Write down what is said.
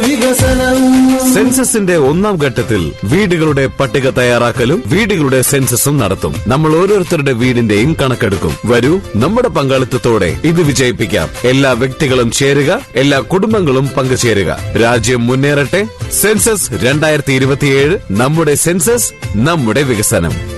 സെൻസസിന്റെ ഒന്നാം ഘട്ടത്തിൽ വീടുകളുടെ പട്ടിക തയ്യാറാക്കലും വീടുകളുടെ സെൻസസും നടത്തും. നമ്മൾ ഓരോരുത്തരുടെ വീടിന്റെയും കണക്കെടുക്കും. വരൂ, നമ്മുടെ പങ്കാളിത്തത്തോടെ ഇത് വിജയിപ്പിക്കാം. എല്ലാ വ്യക്തികളും ചേരുക, എല്ലാ കുടുംബങ്ങളും പങ്കുചേരുക. രാജ്യം മുന്നേറട്ടെ. സെൻസസ് 2027, നമ്മുടെ സെൻസസ്, നമ്മുടെ വികസനം.